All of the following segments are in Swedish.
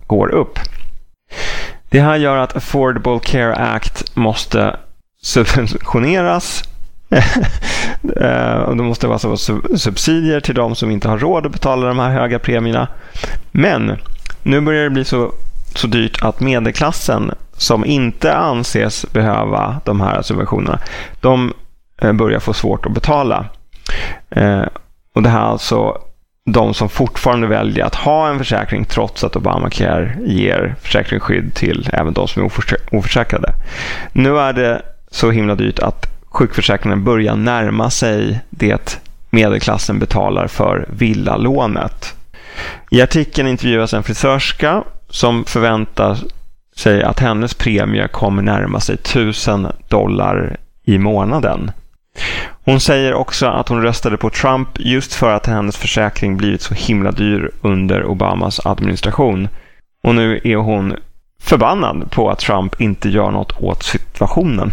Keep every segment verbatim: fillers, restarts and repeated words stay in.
går upp. Det här gör att Affordable Care Act måste subventioneras. Och det måste vara så subsidier till de som inte har råd att betala de här höga premierna. Men nu börjar det bli så, så dyrt att medelklassen som inte anses behöva de här subventionerna, de börjar få svårt att betala. Och det här är alltså de som fortfarande väljer att ha en försäkring trots att Obamacare ger försäkringsskydd till även de som är oförsäkrade. Nu är det så himla dyrt att sjukförsäkringen börjar närma sig det medelklassen betalar för villalånet. I artikeln intervjuas en frisörska som förväntar sig att hennes premie kommer närma sig tusen dollar i månaden. Hon säger också att hon röstade på Trump just för att hennes försäkring blivit så himla dyr under Obamas administration. Och nu är hon förbannad på att Trump inte gör något åt situationen.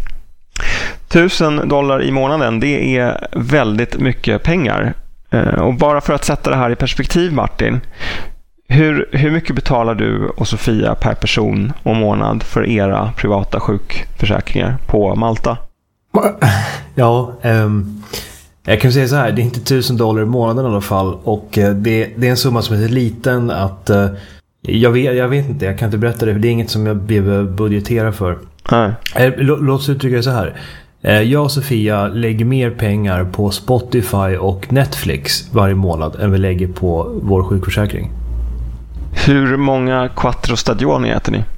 Tusen dollar i månaden, det är väldigt mycket pengar. Och bara för att sätta det här i perspektiv, Martin, hur, hur mycket betalar du och Sofia per person och månad för era privata sjukförsäkringar på Malta? Ja, um, jag kan säga så här, det är inte tusen dollar i månaden i alla fall, och uh, det, det är en summa som är så liten att uh, jag, vet, jag vet inte, jag kan inte berätta det, för det är inget som jag behöver budgetera för. Nej. Uh, låt oss uttrycka det så här. Uh, jag och Sofia lägger mer pengar på Spotify och Netflix varje månad än vi lägger på vår sjukförsäkring. Hur många quattro stagioni äter ni?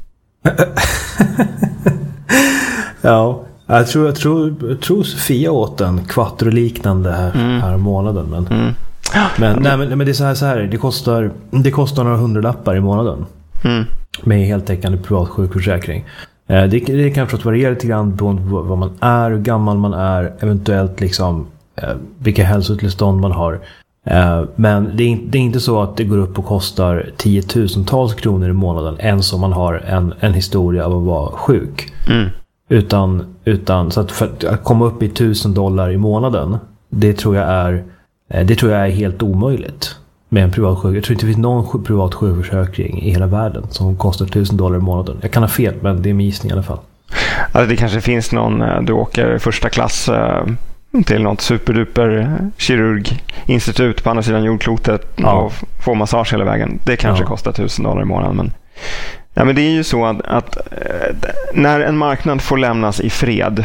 Ja, jag tror, jag, tror, jag tror Sofia åt en quattro-liknande här, mm. här månaden. Men, mm. men, nej, men, men det är så här, så här det, kostar, det kostar några hundralappar i månaden mm. med heltäckande privat sjukförsäkring. Det, det kan förstås variera lite grann på vad man är, hur gammal man är, eventuellt liksom, vilka hälsotillstånd man har. Men det är, det är inte så att det går upp och kostar tiotusentals kronor i månaden ens om man har en, en historia av att vara sjuk. Mm. Utan, utan så att, för att komma upp i tusen dollar i månaden, det tror jag är det tror jag är helt omöjligt med en privat sjuk. Jag tror inte det finns någon privat sjukförsäkring i hela världen som kostar tusen dollar i månaden. Jag kan ha fel, men det är min gissning i alla fall. Alltså det kanske finns någon, du åker första klass till något superduper kirurginstitut på andra sidan jordklotet ja. och får massage hela vägen. Det kanske ja. kostar tusen dollar i månaden, men ja, men det är ju så att, att när en marknad får lämnas i fred,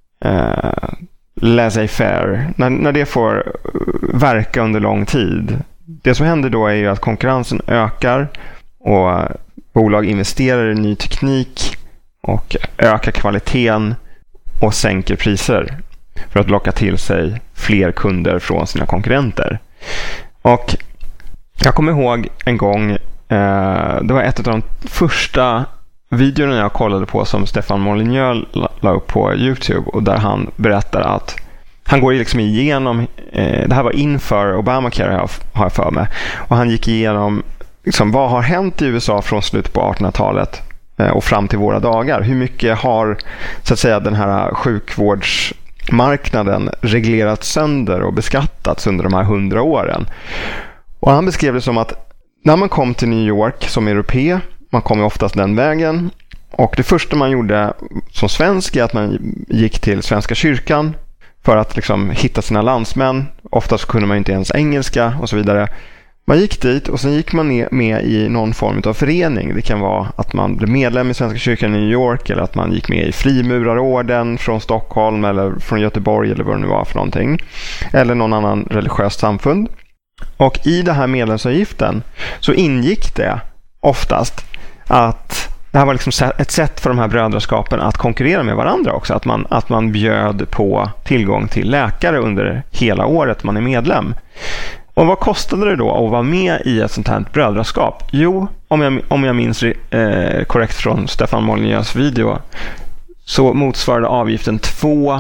eh, laissez-faire, när, när det får verka under lång tid, det som händer då är ju att konkurrensen ökar och bolag investerar i ny teknik och ökar kvaliteten och sänker priser för att locka till sig fler kunder från sina konkurrenter. Och jag kommer ihåg en gång, eh, det var ett av de första videorna jag kollade på som Stefan Molyneux la upp på YouTube, och där han berättar att han går liksom igenom, eh, det här var inför Obamacare har jag för mig, och han gick igenom liksom, vad har hänt i U S A från slutet på artonhundratalet eh, och fram till våra dagar. Hur mycket har så att säga den här sjukvårdsmarknaden reglerats sönder och beskattats under de här hundra åren. Och han beskrev det som att när man kom till New York som europé, man kom ju oftast den vägen, och det första man gjorde som svensk är att man gick till Svenska kyrkan för att liksom hitta sina landsmän. Oftast kunde man inte ens engelska och så vidare. Man gick dit och sen gick man med i någon form av förening. Det kan vara att man blev medlem i Svenska kyrkan i New York, eller att man gick med i Frimurarorden från Stockholm eller från Göteborg eller vad det nu var för någonting. Eller någon annan religiös samfund. Och i det här medlemsavgiften så ingick det oftast att det här var liksom ett sätt för de här brödraskapen att konkurrera med varandra också. Att man, att man bjöd på tillgång till läkare under hela året man är medlem. Och vad kostade det då att vara med i ett sånt här brödraskap? Jo, om jag, om jag minns eh, korrekt från Stefan Molyneux video, så motsvarade avgiften två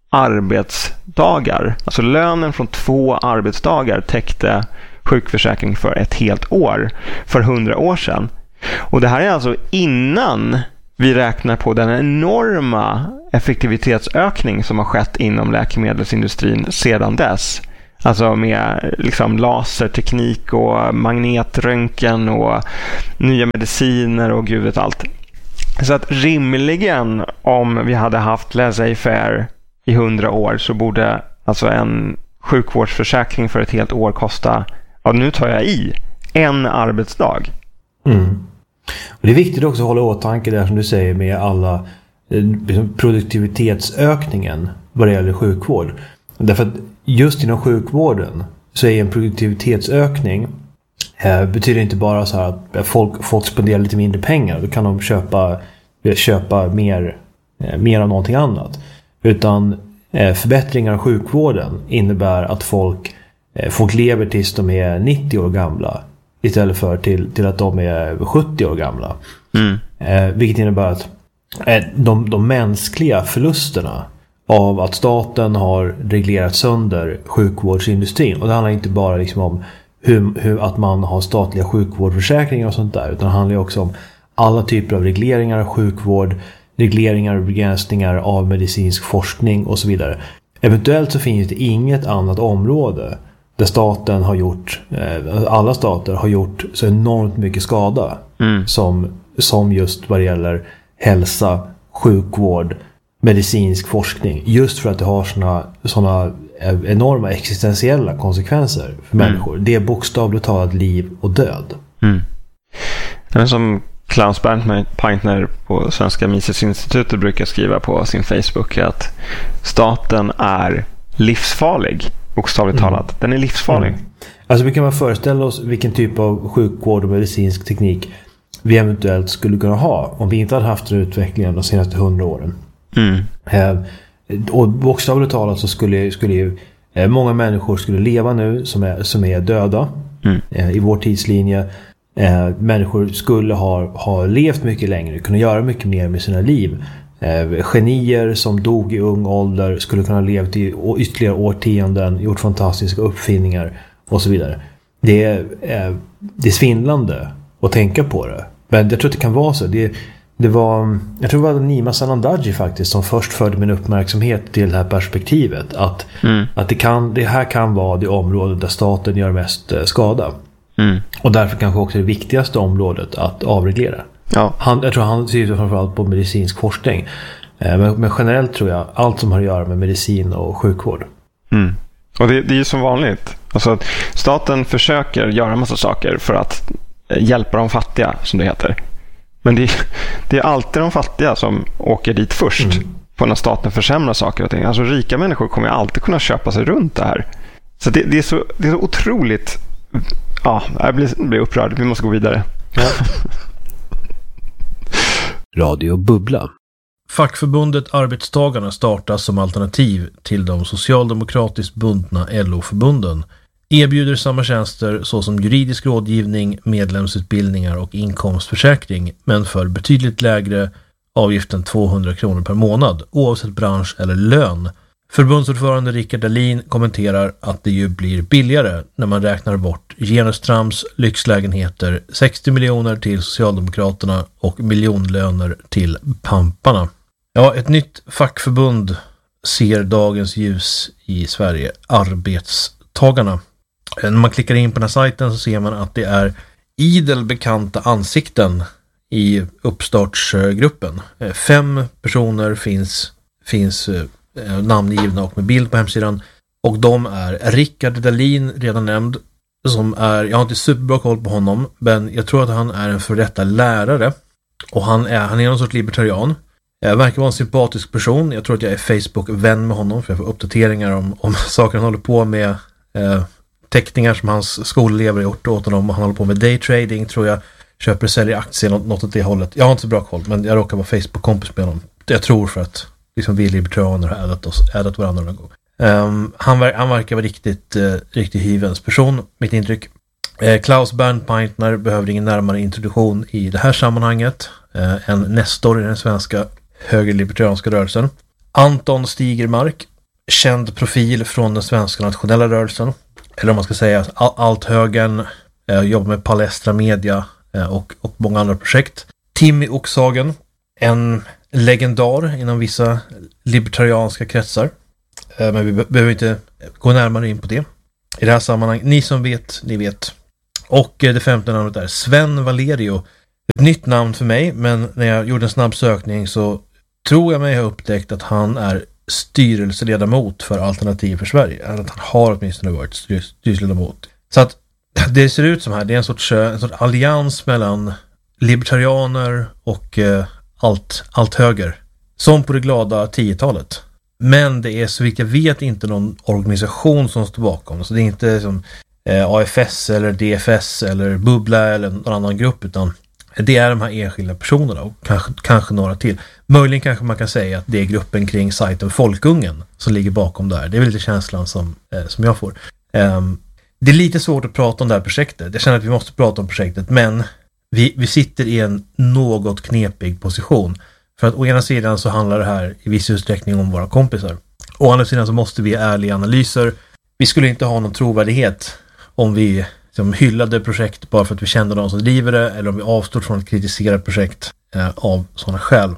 arbetsdagar. Alltså lönen från två arbetsdagar täckte sjukförsäkring för ett helt år för hundra år sedan. Och det här är alltså innan vi räknar på den enorma effektivitetsökning som har skett inom läkemedelsindustrin sedan dess. Alltså med liksom laserteknik och magnetröntgen och nya mediciner och gud vet allt. Så att rimligen om vi hade haft laissez-faire i hundra år så borde alltså en sjukvårdsförsäkring för ett helt år kosta, ja nu tar jag i, en arbetsdag. Mm. Och det är viktigt också att hålla i åtanke där som du säger med alla produktivitetsökningen vad det gäller sjukvård. Därför att just inom sjukvården så är en produktivitetsökning eh, betyder inte bara så här att folk, folk spenderar lite mindre pengar. Då kan de köpa, köpa mer, eh, mer av någonting annat. Utan eh, förbättringar av sjukvården innebär att folk, eh, folk lever tills de är nittio år gamla istället för till, till att de är sjuttio år gamla. Mm. Eh, vilket innebär att eh, de, de mänskliga förlusterna av att staten har reglerat sönder sjukvårdsindustrin. Och det handlar inte bara liksom om hur, hur att man har statliga sjukvårdsförsäkringar och sånt där. Utan det handlar också om alla typer av regleringar av sjukvård, regleringar och begränsningar av medicinsk forskning och så vidare. Eventuellt så finns det inget annat område där staten har gjort, alla stater har gjort så enormt mycket skada mm. som, som just vad det gäller hälsa, sjukvård, medicinsk forskning. Just för att det har såna, såna enorma existentiella konsekvenser för mm. människor. Det är bokstavligt talat liv och död. Mm. Det är som Klaus Bernpaintner på Svenska Misesinstitutet brukar skriva på sin Facebook att staten är livsfarlig. Bokstavligt mm. talat. Den är livsfarlig. Mm. Alltså vi kan bara föreställa oss vilken typ av sjukvård och medicinsk teknik vi eventuellt skulle kunna ha om vi inte hade haft den utvecklingen de senaste hundra åren. Mm. Eh, och bokstavligt talat så skulle, skulle ju eh, många människor skulle leva nu som är, som är döda mm. eh, i vår tidslinje. Eh, människor skulle ha, ha levt mycket längre, kunna göra mycket mer med sina liv. Eh, genier som dog i ung ålder skulle kunna ha levt i ytterligare årtionden, gjort fantastiska uppfinningar och så vidare. Det är, eh, det är svindlande att tänka på det. Men jag tror att det kan vara så. Det, det var, jag tror det var Nima Sanandaji faktiskt som först förde min uppmärksamhet till det här perspektivet. Att, mm. att det, kan, det här kan vara det område där staten gör mest skada. Mm. Och därför kanske också det viktigaste området att avreglera. Ja. Han, jag tror han syftar framförallt på medicinsk forskning. Eh, men, men generellt tror jag allt som har att göra med medicin och sjukvård. Mm. Och det, det är ju som vanligt. Alltså, staten försöker göra en massa saker för att hjälpa de fattiga, som det heter. Men det är, det är alltid de fattiga som åker dit först mm. på när staten försämrar saker och ting. Alltså rika människor kommer alltid kunna köpa sig runt det här. Så det, det, är, så, det är så otroligt... Ja, jag blir, blir upprörd. Vi måste gå vidare. Ja. Radio Bubbla. Fackförbundet Arbetstagarna startas som alternativ till de socialdemokratiskt bundna L O-förbunden. Erbjuder samma tjänster såsom juridisk rådgivning, medlemsutbildningar och inkomstförsäkring, men för betydligt lägre avgift än tvåhundra kronor per månad, oavsett bransch eller lön. Förbundsordförande Rickard Dahlin kommenterar att det ju blir billigare när man räknar bort genustrams, lyxlägenheter, sextio miljoner till Socialdemokraterna och miljonlöner till pamparna. Ja, ett nytt fackförbund ser dagens ljus i Sverige, Arbetstagarna. När man klickar in på den här sajten så ser man att det är idel bekanta ansikten i uppstartsgruppen. Fem personer finns, finns namngivna och med bild på hemsidan. Och de är Rickard Dahlin, redan nämnd, som är, jag har inte superbra koll på honom, men jag tror att han är en för detta lärare. Och han är, han är någon sorts libertarian. Jag verkar vara en sympatisk person. Jag tror att jag är Facebook-vän med honom för jag får uppdateringar om, om saker han håller på med. Eh, teckningar som hans skolelever har gjort åt honom. Han håller på med daytrading, tror jag. Köper och säljer aktier, något, något åt det hållet. Jag har inte så bra koll, men jag råkar vara Facebook-kompis med honom. Jag tror för att liksom vi libertarianer har ädat, oss, ädat varandra någon gång. Um, han, ver- han verkar vara riktigt, uh, riktigt hyvens person, mitt intryck. Uh, Klaus Bernpaintner behöver ingen närmare introduktion i det här sammanhanget. Uh, en nestor i den svenska högerlibertarianska rörelsen. Anton Stigermark, känd profil från den svenska nationella rörelsen. Eller om man ska säga all, allt högern, uh, jobbar med Palestra Media uh, och, och många andra projekt. Timmy Oxhagen, en legendar inom vissa libertarianska kretsar. Men vi be- behöver inte gå närmare in på det. i det här sammanhanget. Ni som vet, ni vet. Och eh, det femte namnet är Sven Valerio. Ett nytt namn för mig, men när jag gjorde en snabb sökning så tror jag mig ha upptäckt att han är styrelseledamot för Alternativ för Sverige. Eller att han har åtminstone varit styrelseledamot. Så att det ser ut som här, det är en sorts, en sorts allians mellan libertarianer och eh, allt, allt höger. Som på det glada tiotalet. Men det är så vitt jag vet inte någon organisation som står bakom. Så det är inte som eh, A F S eller D F S eller Bubbla eller någon annan grupp, utan det är de här enskilda personerna och kanske, kanske några till. Möjligen kanske man kan säga att det är gruppen kring sajten Folkungen som ligger bakom där. Det är väl lite känslan som, eh, som jag får. Um, det är lite svårt att prata om det här projektet. Jag känner att vi måste prata om projektet, men vi, vi sitter i en något knepig position. För att å ena sidan så handlar det här i viss utsträckning om våra kompisar. Å andra sidan så måste vi göra ärliga analyser. Vi skulle inte ha någon trovärdighet om vi som hyllade projekt bara för att vi kände någon som driver det, eller om vi avstod från att kritisera projekt eh, av sådana skäl.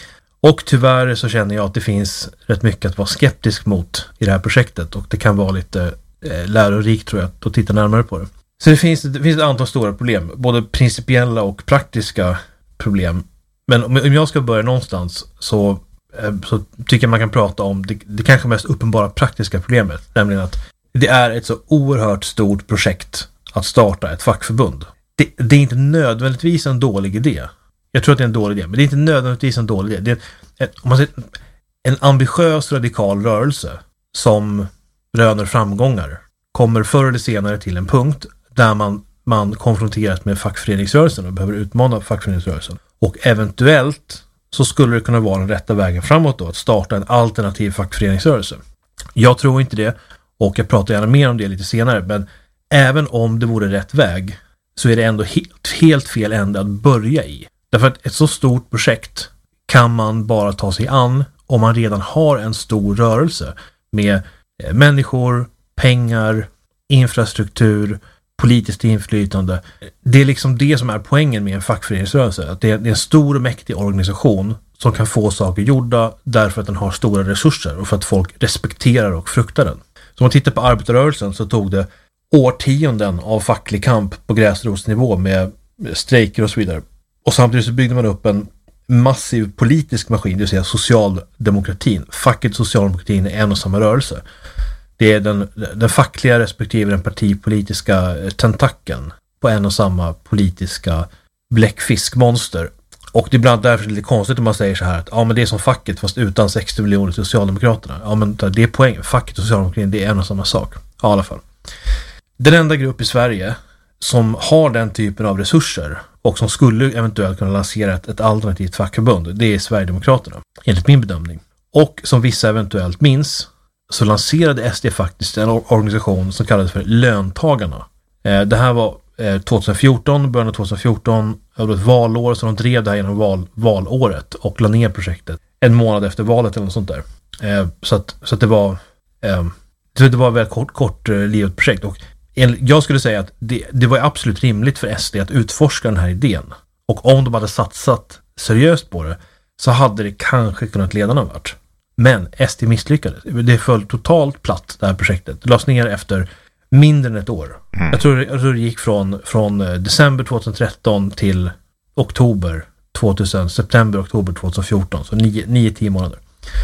Och tyvärr så känner jag att det finns rätt mycket att vara skeptisk mot i det här projektet, och det kan vara lite eh, lärorikt, tror jag, att titta närmare på det. Så det finns, det finns ett antal stora problem, både principiella och praktiska problem. Men om, om jag ska börja någonstans så, eh, så tycker jag man kan prata om det, det kanske mest uppenbara praktiska problemet, nämligen att det är ett så oerhört stort projekt att starta ett fackförbund. Det, det är inte nödvändigtvis en dålig idé. Jag tror att det är en dålig idé, men det är inte nödvändigtvis en dålig idé. Det är ett, om man säger, en ambitiös radikal rörelse som röner framgångar kommer förr eller senare till en punkt där man, man konfronteras med fackföreningsrörelsen och behöver utmana fackföreningsrörelsen. Och eventuellt så skulle det kunna vara den rätta vägen framåt då, att starta en alternativ fackföreningsrörelse. Jag tror inte det, och jag pratar gärna mer om det lite senare, men även om det vore rätt väg så är det ändå helt, helt fel ände att börja i. Därför att ett så stort projekt kan man bara ta sig an om man redan har en stor rörelse med människor, pengar, infrastruktur, politiskt inflytande. Det är liksom det som är poängen med en fackföreningsrörelse. Att det är en stor och mäktig organisation som kan få saker gjorda därför att den har stora resurser och för att folk respekterar och fruktar den. Så om man tittar på arbetarrörelsen så tog det årtionden av facklig kamp på gräsrotsnivå med strejker och så vidare. Och samtidigt så byggde man upp en massiv politisk maskin, det vill säga socialdemokratin. Facket och socialdemokratin är en och samma rörelse. Det är den, den fackliga respektive den partipolitiska tentakeln på en och samma politiska bläckfiskmonster. Och det är ibland därför lite konstigt om man säger så här att ja, men det är som facket fast utan sextio miljoner Socialdemokraterna. Ja, men det är poäng. Facket och socialdemokratin, det är en och samma sak. Ja, i alla fall. Den enda grupp i Sverige som har den typen av resurser och som skulle eventuellt kunna lansera ett, ett alternativt fackförbund, det är Sverigedemokraterna, enligt min bedömning. Och som vissa eventuellt minns så lanserade S D faktiskt en organisation som kallades för Löntagarna. Eh, det här var eh, tjugohundrafjorton, början av tjugohundrafjorton, det var ett valår, så de drev det här genom val, valåret och la ner projektet en månad efter valet eller något sånt där. Eh, så, att, så att det var eh, det var ett väldigt kort, kort eh, livet projekt, och jag skulle säga att det, det var absolut rimligt för S D att utforska den här idén. Och om de hade satsat seriöst på det så hade det kanske kunnat leda någon vart. Men S D misslyckades. Det föll totalt platt, det här projektet. Det lades ner efter mindre än ett år. Mm. Jag, tror, jag tror det gick från, från december tjugohundratretton till oktober tvåtusen, september, oktober tjugohundrafjorton. Så nio, nio, tio månader.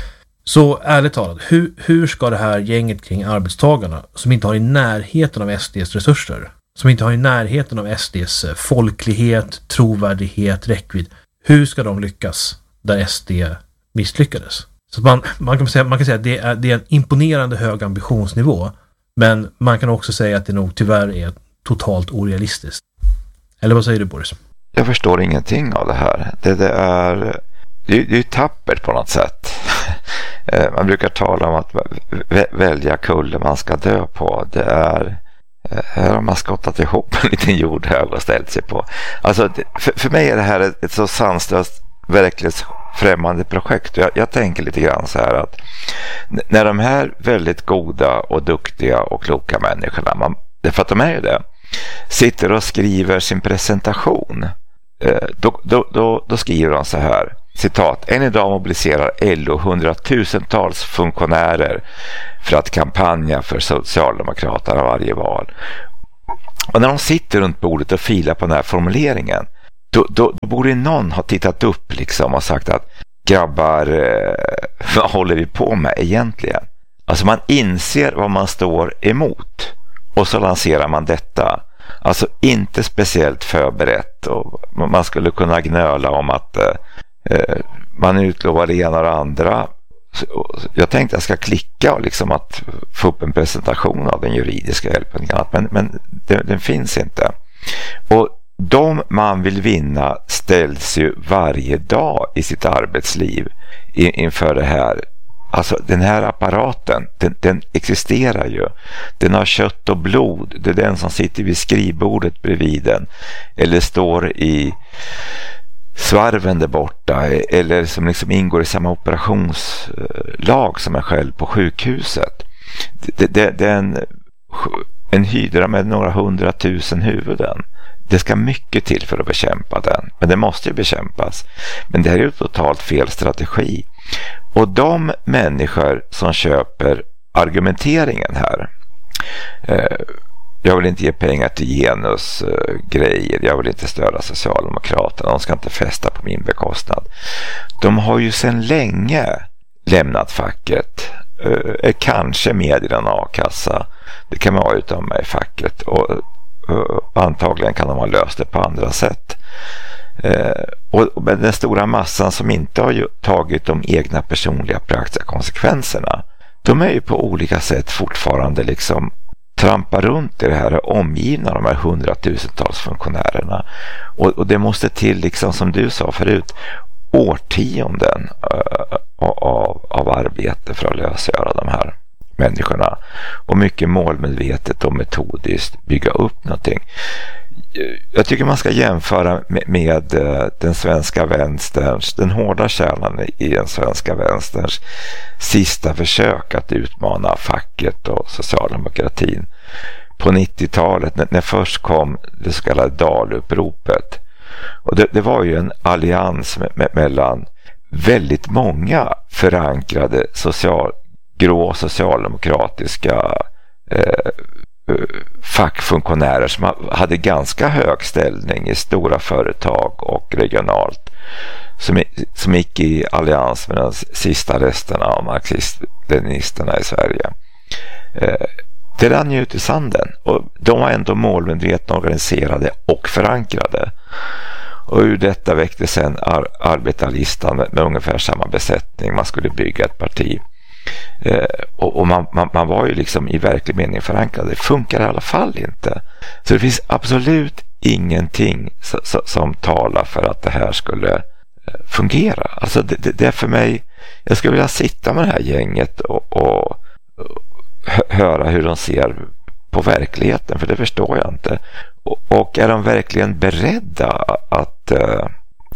Så ärligt talat, hur, hur ska det här gänget kring arbetstagarna som inte har i närheten av S D:s resurser, som inte har i närheten av S D:s folklighet, trovärdighet, räckvidd, hur ska de lyckas där S D misslyckades? Så man, man, kan säga, man kan säga att det är, det är en imponerande hög ambitionsnivå, men man kan också säga att det nog tyvärr är totalt orealistiskt. Eller vad säger du, Boris? Jag förstår ingenting av det här. Det, det är det är ju tappert på något sätt. Man brukar tala om att välja kulle man ska dö på. Det är här har man skottat ihop en liten jordhög och ställt sig på. Alltså för, för mig är det här ett, ett så sanslöst verklighetsfrämmande projekt. Jag, jag tänker lite grann så här att när de här väldigt goda och duktiga och kloka människorna, man, för att de är ju det, sitter och skriver sin presentation, då, då, då, då skriver de så här: citat, än idag mobiliserar L O hundratusentals funktionärer för att kampanja för Socialdemokraterna varje val. Och när de sitter runt bordet och filar på den här formuleringen, då, då, då borde någon ha tittat upp liksom och sagt att grabbar, eh, vad håller vi på med egentligen? Alltså man inser vad man står emot och så lanserar man detta. Alltså inte speciellt förberett, och man skulle kunna gnöla om att eh, man utlovar det ena och det andra. Jag tänkte att jag ska klicka och liksom att få upp en presentation av den juridiska hjälpen, men, men den, den finns inte. Och de man vill vinna ställs ju varje dag i sitt arbetsliv inför det här. Alltså den här apparaten, den, den existerar ju. Den har kött och blod. Det är den som sitter vid skrivbordet bredvid den, eller står i svarven där borta, eller som liksom ingår i samma operationslag som en själv på sjukhuset. Det, det, det är en, en hydra med några hundratusen huvuden. Det ska mycket till för att bekämpa den, men det måste ju bekämpas. Men det här är ju totalt fel strategi. Och de människor som köper argumenteringen här, eh, jag vill inte ge pengar till genusgrejer, eh, jag vill inte störa Socialdemokraterna, de ska inte fästa på min bekostnad. De har ju sedan länge lämnat facket, eh, är kanske med i den a-kassa, det kan man vara utan med i facket, och eh, antagligen kan de ha löst det på andra sätt. Eh, och, och med den stora massan som inte har ju tagit de egna personliga praktiska konsekvenserna, de är ju på olika sätt fortfarande liksom trampar runt i det här, omgivna de här hundratusentals funktionärerna, och, och det måste till, liksom som du sa förut, årtionden uh, av, av arbete för att lösgöra de här människorna, och mycket målmedvetet och metodiskt bygga upp någonting. Jag tycker man ska jämföra med, med den svenska vänsterns, den hårda kärnan i den svenska vänsterns sista försök att utmana facket och socialdemokratin på nittiotalet, när, när först kom det så kallade Daluppropet. Och det, det var ju en allians med, med, mellan väldigt många förankrade social, grå socialdemokratiska eh, fackfunktionärer som hade ganska hög ställning i stora företag och regionalt, som, som gick i allians med de sista resterna av marxist-leninisterna i Sverige. Eh, det rann ju ut i sanden, och de var ändå målmedvetna, organiserade och förankrade. Och ur detta väckte sedan ar- arbetarlistan med, med ungefär samma besättning. Man skulle bygga ett parti. Eh, och och man, man, man var ju liksom i verklig mening förankrad. Det funkar i alla fall inte. Så det finns absolut ingenting så, så, som talar för att det här skulle eh, fungera. Alltså det, det, det är för mig, jag skulle vilja sitta med det här gänget och, och, och höra hur de ser på verkligheten, för det förstår jag inte. Och, och är de verkligen beredda att eh,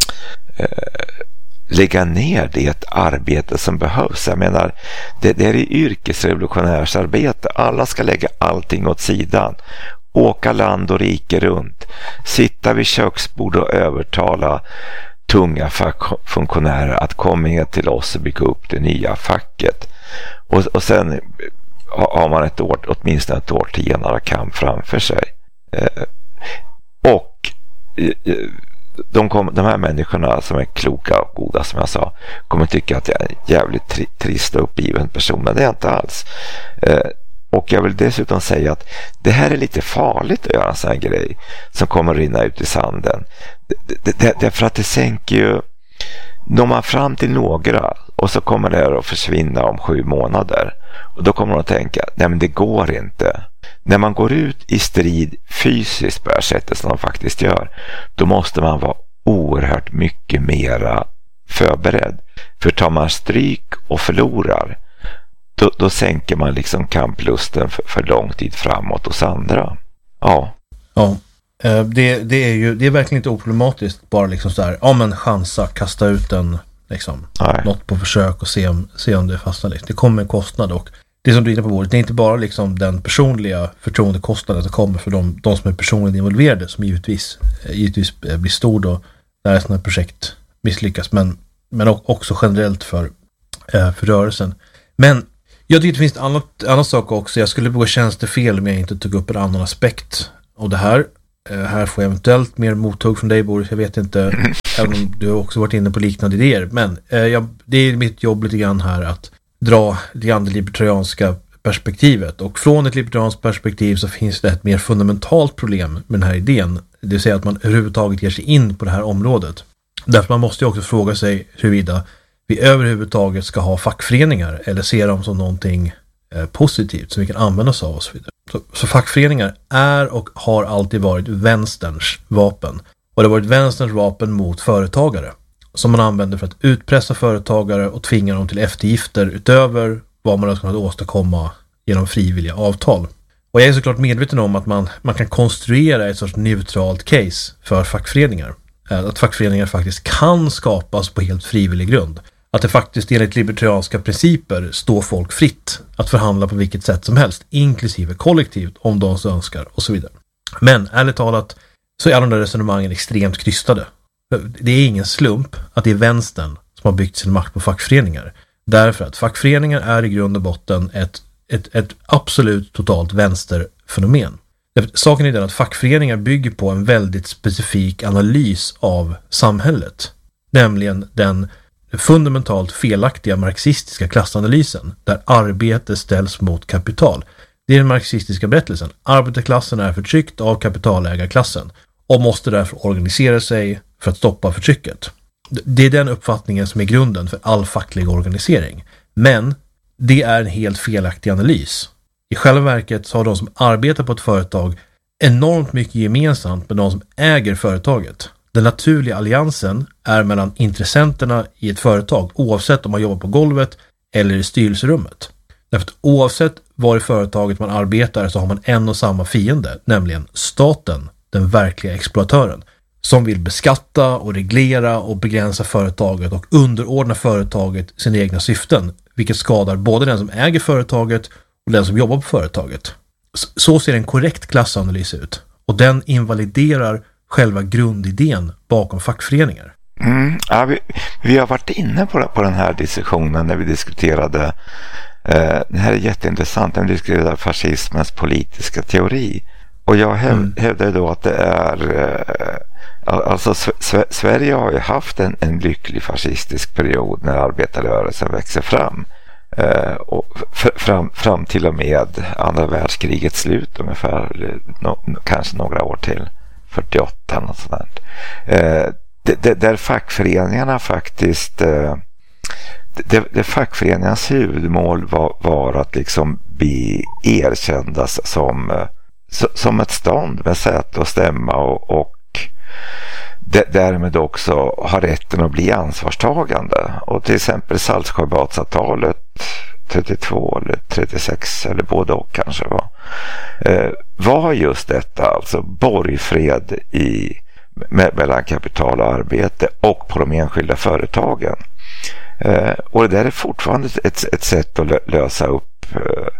eh, lägga ner det arbete som behövs? Jag menar, det, det är i yrkesrevolutionärsarbete. Alla ska lägga allting åt sidan. Åka land och rike runt. Sitta vid köksbord och övertala tunga fackfunktionärer att komma ner till oss och bygga upp det nya facket. Och, och sen har man ett år, åtminstone ett årtionde kamp framför sig. Eh, och eh, de, kom, de här människorna som är kloka och goda, som jag sa, kommer tycka att jag är en jävligt tri, trist och uppgiven person, men det är jag inte alls. Eh, och jag vill dessutom säga att det här är lite farligt att göra en sån här grej som kommer att rinna ut i sanden. Det, det, det, därför att det sänker ju, når man fram till några och så kommer det att försvinna om sju månader, och då kommer de att tänka, nej men det går inte. När man går ut i strid fysiskt på det här sättet som de faktiskt gör, då måste man vara oerhört mycket mera förberedd. För tar man stryk och förlorar, då, då sänker man liksom kamplusten för, för lång tid framåt hos andra. Ja. Ja. Det, det är ju det är verkligen inte oproblematiskt, bara liksom så här, ja men chansa, kasta ut en liksom, något på försök och se om, se om det fastnar. Det kommer en kostnad, och det som du är inne på bordet, det är inte bara liksom den personliga förtroendekostnaden som kommer för de, de som är personligen involverade, som givetvis, givetvis blir stor då när sådana här projekt misslyckas, men men också generellt för, eh, för rörelsen. Men jag tycker det finns en annan, annan sak också. Jag skulle begå tjänstefel om jag inte tog upp en annan aspekt av det här. Eh, här får jag eventuellt mer mottag från dig, Boris. Jag vet inte, även om du har också varit inne på liknande idéer. Men eh, jag, det är mitt jobb lite grann här att dra lite grann det libertarianska perspektivet. Och från ett libertarianskt perspektiv så finns det ett mer fundamentalt problem med den här idén. Det vill säga att man överhuvudtaget ger sig in på det här området. Därför man måste ju också fråga sig huruvida vi överhuvudtaget ska ha fackföreningar eller se dem som någonting eh, positivt som vi kan använda oss av och så vidare. Så, så fackföreningar är och har alltid varit vänsterns vapen. Och det har varit vänsterns vapen mot företagare som man använder för att utpressa företagare och tvinga dem till eftergifter utöver vad man har kunnat åstadkomma genom frivilliga avtal. Och jag är såklart medveten om att man, man kan konstruera ett sorts neutralt case för fackföreningar. Att fackföreningar faktiskt kan skapas på helt frivillig grund. Att det faktiskt enligt libertarianska principer står folk fritt att förhandla på vilket sätt som helst, inklusive kollektivt om de så önskar och så vidare. Men ärligt talat så är de där resonemangen extremt krystade. Det är ingen slump att det är vänstern som har byggt sin makt på fackföreningar. Därför att fackföreningar är i grund och botten ett, ett, ett absolut totalt vänsterfenomen. Saken är den att fackföreningar bygger på en väldigt specifik analys av samhället. Nämligen den fundamentalt felaktiga marxistiska klassanalysen där arbete ställs mot kapital. Det är den marxistiska berättelsen. Arbetarklassen är förtryckt av kapitalägarklassen och måste därför organisera sig för att stoppa förtrycket. Det är den uppfattningen som är grunden för all facklig organisering. Men det är en helt felaktig analys. I själva verket så har de som arbetar på ett företag enormt mycket gemensamt med de som äger företaget. Den naturliga alliansen är mellan intressenterna i ett företag oavsett om man jobbar på golvet eller i styrelserummet. Därför att oavsett var i företaget man arbetar så har man en och samma fiende, nämligen staten, den verkliga exploatören, som vill beskatta och reglera och begränsa företaget och underordna företaget sina egna syften, vilket skadar både den som äger företaget och den som jobbar på företaget. Så ser en korrekt klassanalys ut. Och den invaliderar själva grundidén bakom fackföreningar. Mm, ja, vi, vi har varit inne på, på den här diskussionen när vi diskuterade, eh, det här är jätteintressant, när vi diskuterade fascismens politiska teori. Och jag häv, mm. hävdar då att det är, eh, alltså Sv- Sverige har ju haft en, en lycklig fascistisk period när arbetarrörelsen växer fram. Uh, och f- fram, fram till och med andra världskrigets slut ungefär, no, kanske några år till, fyrtioåtta och sådant. Uh, det, det, där fackföreningarna faktiskt uh, det, det fackföreningarnas huvudmål var, var att liksom bli erkändas som, uh, som ett stånd med säte och stämma och, och därmed också har rätten att bli ansvarstagande. Och till exempel Saltsjöbadsavtalet trettiotvå eller trettiosex eller både och kanske var, eh, var just detta, alltså borgfred i, med, mellan kapital och arbete och på de enskilda företagen. Eh, och det där är fortfarande ett, ett sätt att lösa upp eh,